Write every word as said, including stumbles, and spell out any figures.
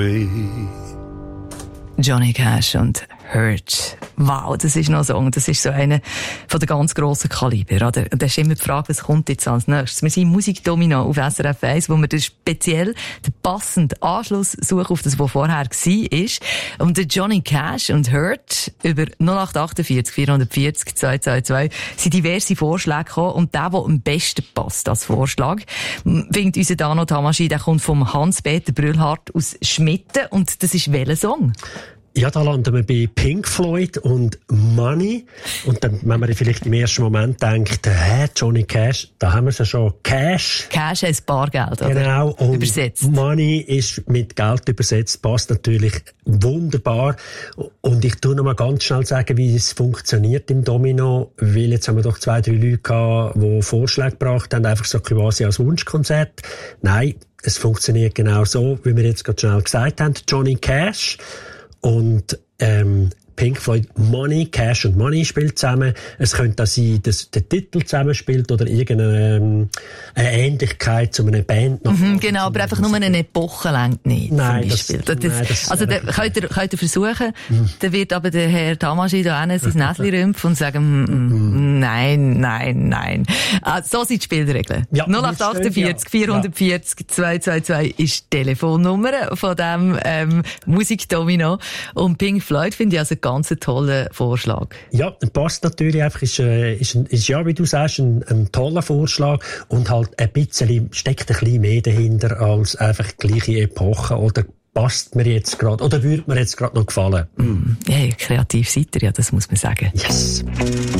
Johnny Cash und Hurt. Wow, das ist noch ein Song. Das ist so einer von den ganz grossen Kaliber. Oder? Und da ist immer die Frage, was kommt jetzt als nächstes? Wir sind Musikdomino auf S R F eins, wo wir den speziell, den passenden Anschluss suchen auf das, was vorher war. Und der Johnny Cash und Hurt über null acht achtundvierzig vierhundertvierzig zweihundertzweiundzwanzig sind diverse Vorschläge gekommen. Und der, der am besten passt als Vorschlag, findet unser Dano Tamaschi, der kommt vom Hans-Peter Brühlhardt aus Schmitten. Und das ist welcher Song? Ja, da landen wir bei Pink Floyd und Money. Und dann, wenn man vielleicht im ersten Moment denkt, hä, Johnny Cash, da haben wir es ja schon. Cash. Cash heisst Bargeld, oder? Genau. Und übersetzt. Money ist mit Geld übersetzt, passt natürlich wunderbar. Und ich tu noch mal ganz schnell sagen, wie es funktioniert im Domino, weil jetzt haben wir doch zwei, drei Leute gehabt, die Vorschläge gebracht haben, einfach so quasi als Wunschkonzert. Nein, es funktioniert genau so, wie wir jetzt gerade schnell gesagt haben. Johnny Cash und ähm, Pink Floyd Money, Cash und Money spielt zusammen. Es könnte auch sein, dass der Titel zusammenspielt oder irgendeine ähm, eine Ähnlichkeit zu einer Band. Mhm, genau, aber einfach nur eine Epoche längt nicht. Nein, das, das, nein, das also, da könnt ihr, könnt ihr versuchen, mhm. dann wird aber der Herr Tamaschi da hin sein Näsli rümpfen und sagen, mhm. nein, nein, nein. Also, so sind die Spielregeln. Ja, null acht achtundvierzig vierhundertvierzig zweihundertzweiundzwanzig ist die Telefonnummer von dem ähm, Musikdomino. Und Pink Floyd finde ich also einen ganz tollen Vorschlag. Ja, passt natürlich einfach, ist, äh, ist, ist ja, wie du sagst, ein, ein toller Vorschlag und halt ein bisschen, steckt ein bisschen mehr dahinter als einfach die gleiche Epoche oder passt mir jetzt gerade, oder würde mir jetzt gerade noch gefallen. Mm, ja, kreativ seid ihr, ja, das muss man sagen. Yes.